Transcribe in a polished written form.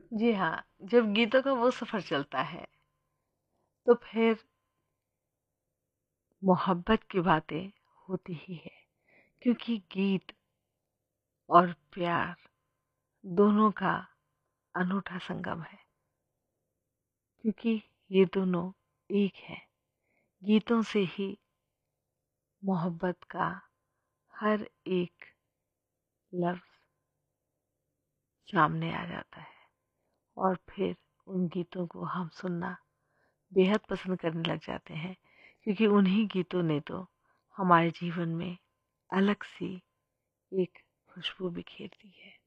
जी हाँ, जब गीतों का वो सफ़र चलता है तो फिर मोहब्बत की बातें होती ही है, क्योंकि गीत और प्यार दोनों का अनूठा संगम है। क्योंकि ये दोनों एक हैं। गीतों से ही मोहब्बत का हर एक लफ्ज़ सामने आ जाता है और फिर उन गीतों को हम सुनना बेहद पसंद करने लग जाते हैं, क्योंकि उन्हीं गीतों ने तो हमारे जीवन में अलग सी एक खुशबू बिखेर दी है।